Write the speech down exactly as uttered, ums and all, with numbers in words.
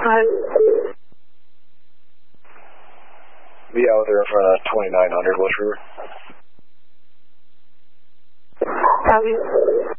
Be out there in front of twenty-nine hundred West River. Copy.